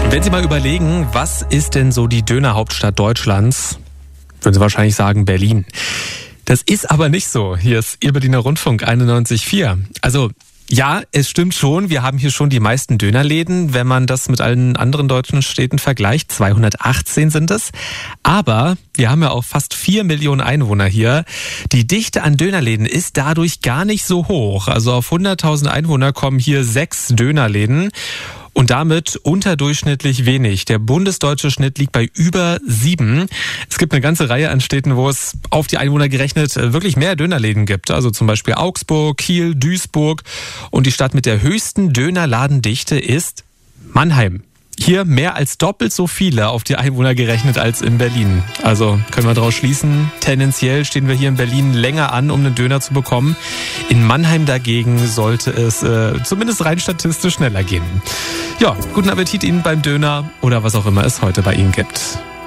Wenn Sie mal überlegen, was ist denn so die Dönerhauptstadt Deutschlands, würden Sie wahrscheinlich sagen Berlin. Das ist aber nicht so. Hier ist Ihr Berliner Rundfunk 91,4. Also ja, es stimmt schon, wir haben hier schon die meisten Dönerläden, wenn man das mit allen anderen deutschen Städten vergleicht. 218 sind es. Aber wir haben ja auch fast 4 Millionen Einwohner hier. Die Dichte an Dönerläden ist dadurch gar nicht so hoch. Also auf 100.000 Einwohner kommen hier 6 Dönerläden. Und damit unterdurchschnittlich wenig. Der bundesdeutsche Schnitt liegt bei über 7. Es gibt eine ganze Reihe an Städten, wo es auf die Einwohner gerechnet wirklich mehr Dönerläden gibt. Also zum Beispiel Augsburg, Kiel, Duisburg. Und die Stadt mit der höchsten Dönerladendichte ist Mannheim. Hier mehr als doppelt so viele auf die Einwohner gerechnet als in Berlin. Also können wir daraus schließen, tendenziell stehen wir hier in Berlin länger an, um einen Döner zu bekommen. In Mannheim dagegen sollte es zumindest rein statistisch schneller gehen. Ja, guten Appetit Ihnen beim Döner oder was auch immer es heute bei Ihnen gibt.